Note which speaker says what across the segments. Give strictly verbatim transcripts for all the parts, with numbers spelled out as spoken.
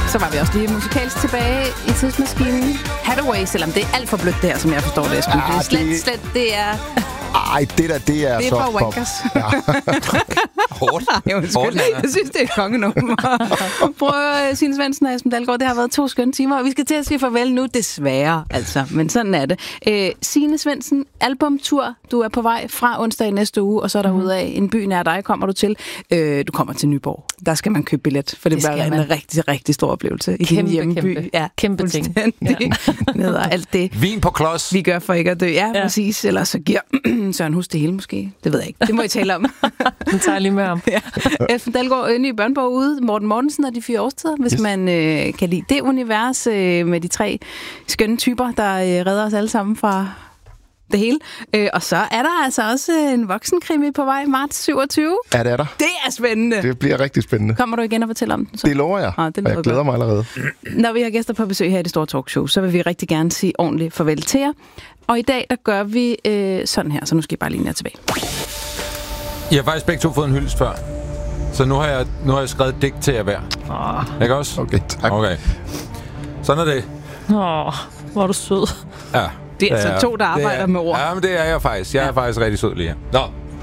Speaker 1: Så var vi også lige musikalsk tilbage i tidsmaskinen. Hathaway, selvom det er alt for blødt det her, som jeg forstår det. Ja, det er slet, det... slet, det er...
Speaker 2: Ej, det der, det er,
Speaker 1: det er
Speaker 2: så
Speaker 1: for wankers. Ja.
Speaker 3: Hårdt.
Speaker 1: Hårdt, jeg synes, det er et kongenummer. Prøv at Signe Svendsen og Esben Dalgaard, det har været to skønne timer, og vi skal til at sige farvel nu, desværre, altså. Men sådan er det. Øh, Signe Svendsen, albumtur. Du er på vej fra onsdag i næste uge, og så er der mm. ud af en by nær dig, kommer du til. Øh, du kommer til Nyborg. Der skal man købe billet, for det, det bliver en man. rigtig, rigtig stor oplevelse i kæmpe, din hjemmeby.
Speaker 4: Kæmpe,
Speaker 1: ja,
Speaker 4: kæmpe ting. Ja.
Speaker 1: Ned og alt det.
Speaker 3: Vin på klods.
Speaker 1: Vi gør for ikke at dø. Ja, ja. Præcis. Eller så giver Søren Hus det hele måske. Det ved jeg ikke. Det må I tale om.
Speaker 4: Den tager lige med om.
Speaker 1: Ja. Esben Dalgaard, en ny børnebog ude. Morten Mortensen og de fire årstider, hvis yes. man øh, kan lide det univers øh, med de tre skønne typer, der øh, redder os alle sammen fra det hele. Øh, og så er der altså også en voksenkrimi på vej, marts syvogtyvende.
Speaker 2: Ja, det er der.
Speaker 1: Det er spændende.
Speaker 2: Det bliver rigtig spændende.
Speaker 1: Kommer du igen og fortæller om den? Så?
Speaker 2: Det lover jeg, ah, det og jeg glæder godt. mig allerede.
Speaker 1: Når vi har gæster på besøg her i det store talkshow, så vil vi rigtig gerne sige ordentligt farvel til jer. Og i dag, der gør vi øh, sådan her, så nu skal I bare lige ned tilbage.
Speaker 3: Jeg har faktisk begge to fået en hyldest før. Så nu har jeg, nu har jeg skrevet et digt til jer hver.
Speaker 4: Oh.
Speaker 3: Ikke også?
Speaker 2: Okay, tak.
Speaker 3: Okay. Sådan er det.
Speaker 4: Åh, oh, hvor er du sød.
Speaker 3: Ja.
Speaker 1: Det er altså ja, to, der arbejder
Speaker 3: er,
Speaker 1: med ord.
Speaker 3: Ja, men det er jeg faktisk. Jeg ja. er faktisk rigtig sød lige her. Nå.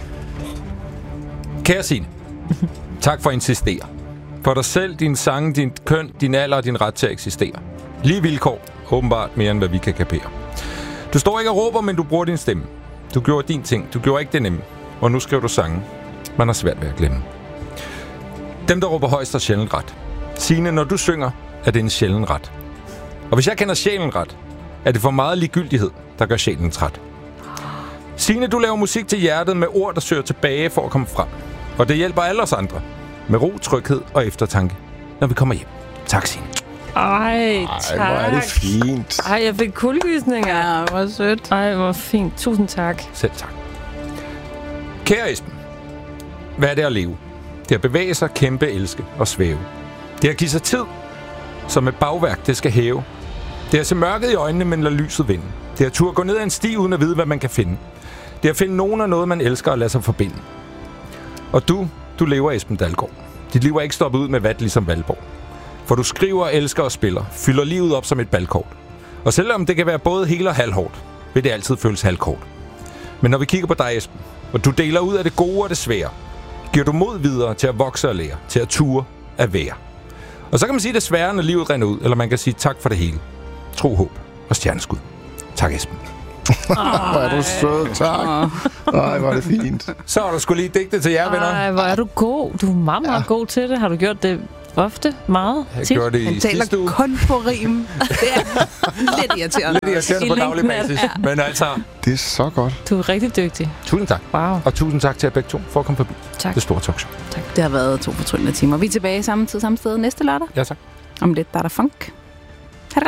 Speaker 3: Kære Signe, tak for at insistere. For dig selv, din sang, din køn, din alder og din ret til at eksistere. Lige vilkår, åbenbart mere end hvad vi kan kapere. Du står ikke og råber, men du bruger din stemme. Du gjorde din ting, du gjorde ikke det nemme. Og nu skriver du sange. Man har svært ved at glemme. Dem, der råber højst, er sjældent ret. Signe, når du synger, er det en sjælden ret. Og hvis jeg kender sjælen ret, er det for meget ligegyldighed, der gør sjælen træt. Signe, du laver musik til hjertet med ord, der søger tilbage for at komme frem. Og det hjælper alle os andre. Med ro, tryghed og eftertanke, når vi kommer hjem. Tak, Signe.
Speaker 4: Ej, tak.
Speaker 2: Ej, hvor er det fint.
Speaker 4: Ej, jeg fik kuldegysninger.
Speaker 1: Ja, hvor sødt.
Speaker 4: Ej, hvor fint. Tusind tak.
Speaker 3: Selv tak. Kære Esben, hvad er det at leve? Det er at bevæge sig, kæmpe, elske og svæve. Det er at give sig tid, som et bagværk, det skal hæve. Det er at se mørket i øjnene, men lade lyset vinde. Det er at turde gå ned ad en sti, uden at vide, hvad man kan finde. Det er at finde nogen af noget, man elsker og lade sig forbinde. Og du, du lever, Esben Dalgaard. Dit liv er ikke stoppet ud med vat, ligesom Valborg. For du skriver, elsker og spiller, fylder livet op som et balkort. Og selvom det kan være både helt og halvhårdt, vil det altid føles halvkort. Men når vi kigger på dig, Esben, og du deler ud af det gode og det svære, giver du mod videre til at vokse og lære, til at ture at være. Og så kan man sige det svære, når livet render ud, eller man kan sige tak for det hele. Tro, håb og stjerneskud. Tak, Esben.
Speaker 2: Hvor er du sød, tak. Ej, hvor er det fint.
Speaker 3: Så er der sgu lige digte til jer, venner.
Speaker 4: Ej, hvor er du god. Du er meget, meget ja. god til det. Har du gjort det ofte? Meget?
Speaker 3: Jeg tit? gjorde det i sidste uge.
Speaker 1: Han taler kun på rim. Det er lidt irriterende.
Speaker 3: Lidt irriterende på daglig basis. Ja. Men altså...
Speaker 2: Det er så godt.
Speaker 4: Du er rigtig dygtig.
Speaker 3: Tusind tak.
Speaker 4: Wow.
Speaker 3: Og tusind tak til jer begge to for at komme forbi.
Speaker 4: Tak.
Speaker 3: Det store talkshow.
Speaker 1: Tak. Det har været to fortryllende timer. Vi er tilbage samme tid, samme sted næste lørdag.
Speaker 3: Ja, tak.
Speaker 1: Om lidt, der er der funk.